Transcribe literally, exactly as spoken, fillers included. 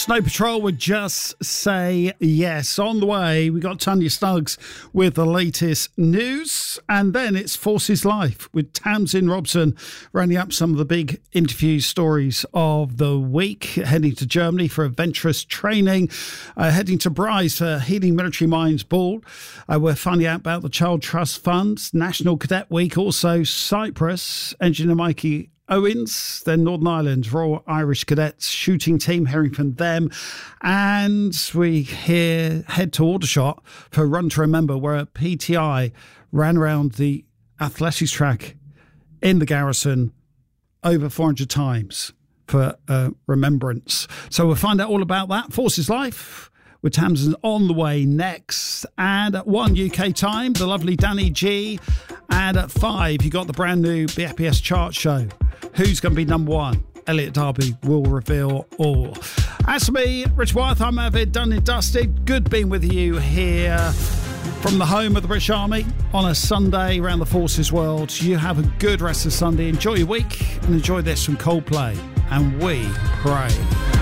Snow Patrol would just say yes. On the way, we got Tanya Snuggs with the latest news. And then it's Forces Life with Tamsin Robson rounding up some of the big interview stories of the week. Heading to Germany for adventurous training. Uh, heading to Bryce for Healing Military Minds Ball. Uh, we're finding out about the Child Trust Fund, National Cadet Week, also Cyprus, Engineer Mikey Owens, then Northern Ireland Royal Irish Cadets shooting team, hearing from them. And we here head to Aldershot for Run to Remember, where P T I ran around the athletics track in the garrison over four hundred times for uh, remembrance. So we'll find out all about that. Forces Life with Tamsin on the way next. And at one U K time, the lovely Danny G. And at five, you got the brand new B F P S chart show. Who's going to be number one? Elliot Darby will reveal all. As for me, Rich Wyeth, I'm Avid, done and dusted. Good being with you here from the home of the British Army on a Sunday around the Forces world. You have a good rest of Sunday. Enjoy your week and enjoy this from Coldplay. And we pray.